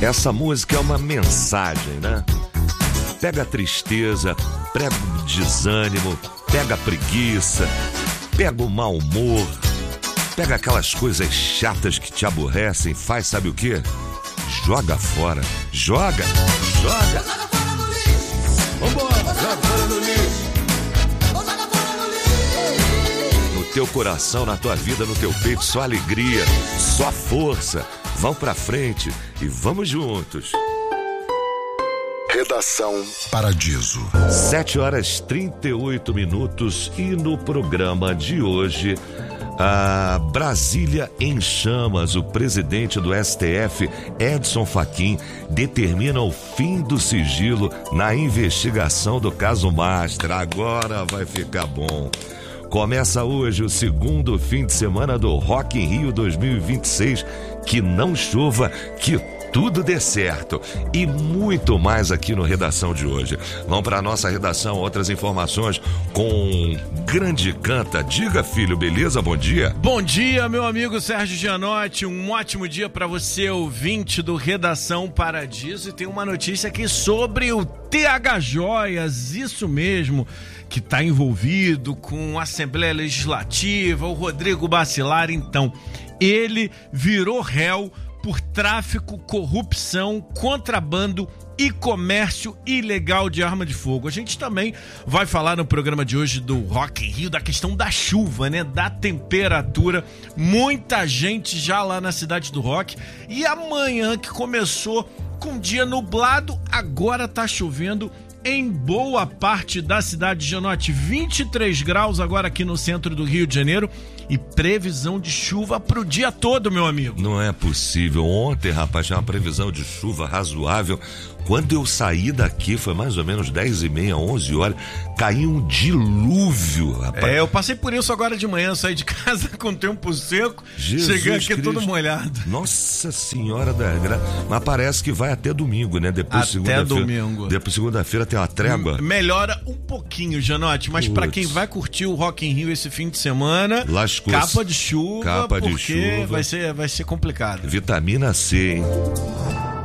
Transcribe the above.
Essa música é uma mensagem, né? Pega a tristeza, pega o desânimo, pega a preguiça, pega o mau humor, pega aquelas coisas chatas que te aborrecem, faz sabe o quê? Joga fora. Joga. Joga fora no lixo. Vambora, joga fora no lixo. Joga fora no lixo. No teu coração, na tua vida, no teu peito, só alegria, só força. Vão pra frente e vamos juntos. Redação Paradiso. 7h38 e no programa de hoje, a Brasília em chamas. O presidente do STF, Edson Fachin, determina o fim do sigilo na investigação do caso Master. Agora vai ficar bom. Começa hoje o segundo fim de semana do Rock in Rio 2026. Que não chova, que tudo dê certo. E muito mais aqui no Redação de hoje. Vamos para a nossa redação, outras informações com Grande Canta. Diga, filho, beleza? Bom dia. Bom dia, meu amigo Sérgio Gianotti. Um ótimo dia para você, ouvinte do Redação Paradiso. E tem uma notícia aqui sobre o TH Joias, isso mesmo, que está envolvido com a Assembleia Legislativa, o Rodrigo Bacilar. Então, ele virou réu por tráfico, corrupção, contrabando e comércio ilegal de arma de fogo. A gente também vai falar no programa de hoje do Rock in Rio da questão da chuva, né? Da temperatura. Muita gente já lá na cidade do Rock. E amanhã, que começou com dia nublado, agora tá chovendo em boa parte da cidade de Gianotti. 23 graus agora aqui no centro do Rio de Janeiro e previsão de chuva pro dia todo, meu amigo. Não é possível. Ontem, rapaz, tinha uma previsão de chuva razoável. Quando eu saí daqui, foi mais ou menos 10h30, 11 horas, caiu um dilúvio, rapaz. Eu passei por isso agora de manhã, saí de casa com tempo seco, Jesus cheguei aqui Cristo. todo molhado. Nossa Senhora da Graça. Mas parece que vai até domingo, né? Depois até segunda-feira. domingo. Depois segunda-feira tem uma trégua. Melhora um pouquinho, Gianotti, mas pra quem vai curtir o Rock in Rio esse fim de semana, lascou-se. Capa de chuva, Capa de porque chuva. vai ser complicado. Vitamina C, hein?